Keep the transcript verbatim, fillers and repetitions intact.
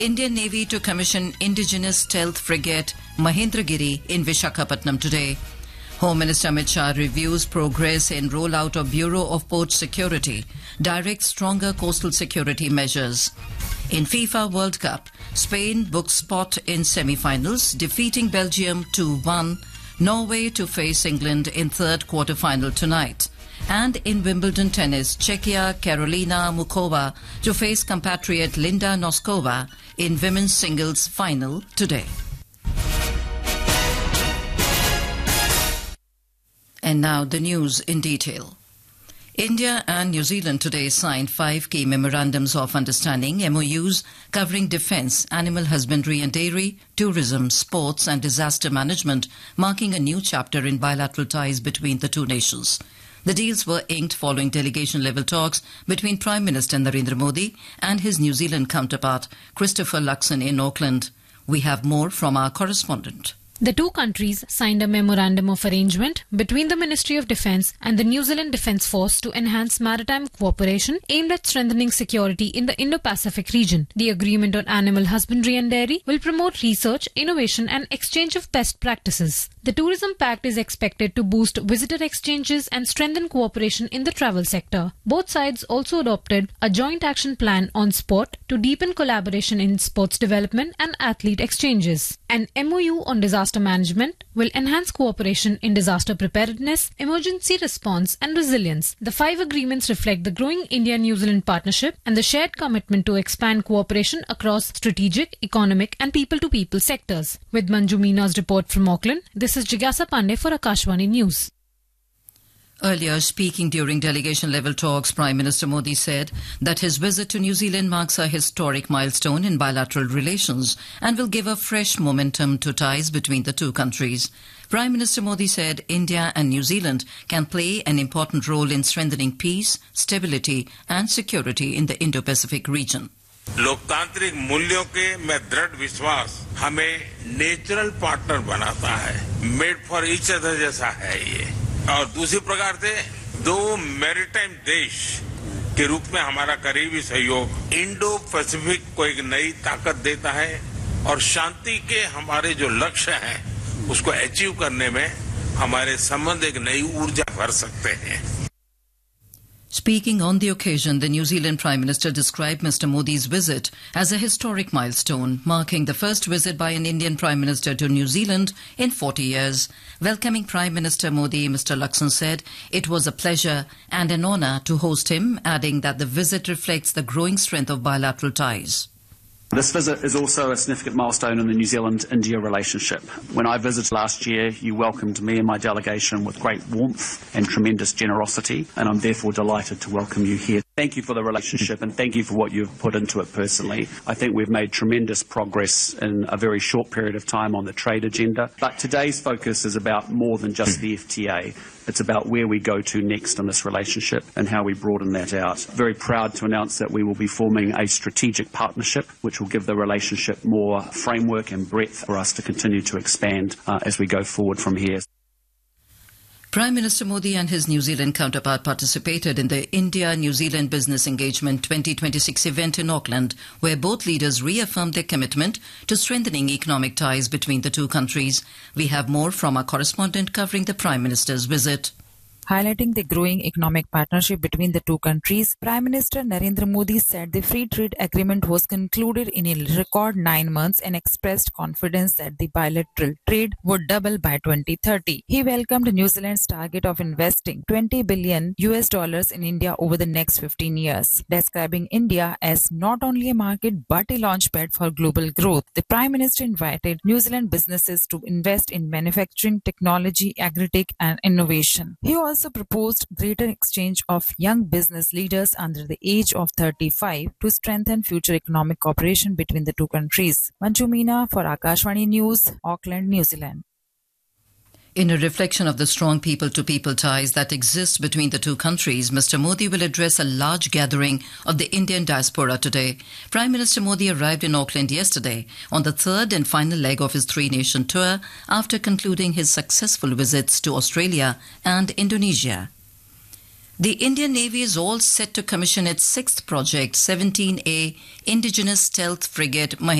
Indian Navy to commission indigenous stealth frigate Mahendragiri in Vishakhapatnam today. Home Minister Amit Shah reviews progress in rollout of Bureau of Port Security, directs stronger coastal security measures. In FIFA World Cup, Spain books spot in semi-finals, defeating Belgium two one. Norway to face England in third quarter-final tonight. And in Wimbledon tennis, Czechia Karolina Mukova to face compatriot Linda Noskova in women's singles final today. And now the news in detail. India and New Zealand today signed five key memorandums of understanding, M O Us, covering defence, animal husbandry and dairy, tourism, sports and disaster management, marking a new chapter in bilateral ties between the two nations. The deals were inked following delegation-level talks between Prime Minister Narendra Modi and his New Zealand counterpart, Christopher Luxon, in Auckland. We have more from our correspondent. The two countries signed a memorandum of arrangement between the Ministry of Defence and the New Zealand Defence Force to enhance maritime cooperation aimed at strengthening security in the Indo-Pacific region. The agreement on animal husbandry and dairy will promote research, innovation and exchange of best practices. The Tourism Pact is expected to boost visitor exchanges and strengthen cooperation in the travel sector. Both sides also adopted a joint action plan on sport to deepen collaboration in sports development and athlete exchanges. An M O U on disaster management will enhance cooperation in disaster preparedness, emergency response and resilience. The five agreements reflect the growing India-New Zealand partnership and the shared commitment to expand cooperation across strategic, economic and people-to-people sectors. With Manju Meena's report from Auckland, this is Jigyasa Pandey for Akashvani News. Earlier, speaking during delegation-level talks, Prime Minister Modi said that his visit to New Zealand marks a historic milestone in bilateral relations and will give a fresh momentum to ties between the two countries. Prime Minister Modi said India and New Zealand can play an important role in strengthening peace, stability and security in the Indo-Pacific region. लोकतांत्रिक मूल्यों के में दृढ़ विश्वास हमें natural partner बनाता है, made for each other जैसा है ये, और दूसरी प्रकार से दो मैरीटाइम देश के रूप में हमारा करीबी सहयोग इंडो पैसिफिक को एक नई ताकत देता है और शांति के हमारे जो लक्ष्य हैं उसको अचीव करने में हमारे संबंध एक नई ऊर्जा भर सकते हैं. Speaking on the occasion, the New Zealand Prime Minister described Mister Modi's visit as a historic milestone, marking the first visit by an Indian Prime Minister to New Zealand in forty years. Welcoming Prime Minister Modi, Mister Luxon said it was a pleasure and an honour to host him, adding that the visit reflects the growing strength of bilateral ties. This visit is also a significant milestone in the New Zealand-India relationship. When I visited last year, you welcomed me and my delegation with great warmth and tremendous generosity, and I'm therefore delighted to welcome you here. Thank you for the relationship and thank you for what you've put into it personally. I think we've made tremendous progress in a very short period of time on the trade agenda, but today's focus is about more than just the F T A. It's about where we go to next in this relationship and how we broaden that out. Very proud to announce that we will be forming a strategic partnership which will give the relationship more framework and breadth for us to continue to expand uh, as we go forward from here. Prime Minister Modi and his New Zealand counterpart participated in the India-New Zealand Business Engagement twenty twenty-six event in Auckland, where both leaders reaffirmed their commitment to strengthening economic ties between the two countries. We have more from our correspondent covering the Prime Minister's visit. Highlighting the growing economic partnership between the two countries, Prime Minister Narendra Modi said the free trade agreement was concluded in a record nine months and expressed confidence that the bilateral trade would double by twenty thirty. He welcomed New Zealand's target of investing twenty billion U S dollars in India over the next fifteen years, describing India as not only a market but a launchpad for global growth. The Prime Minister invited New Zealand businesses to invest in manufacturing, technology, agri-tech and innovation. He also also proposed greater exchange of young business leaders under the age of thirty-five to strengthen future economic cooperation between the two countries. Manju Meena for Akashvani News, Auckland, New Zealand. In a reflection of the strong people-to-people ties that exist between the two countries, Mister Modi will address a large gathering of the Indian diaspora today. Prime Minister Modi arrived in Auckland yesterday on the third and final leg of his three-nation tour after concluding his successful visits to Australia and Indonesia. The Indian Navy is all set to commission its sixth project, seventeen A Indigenous Stealth Frigate